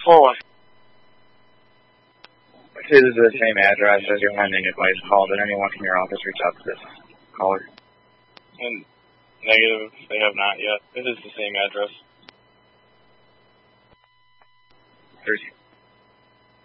4. This is the same address as your pending advice call. Did anyone from your office reach out to this caller? Negative, they have not yet. It is the same address. There's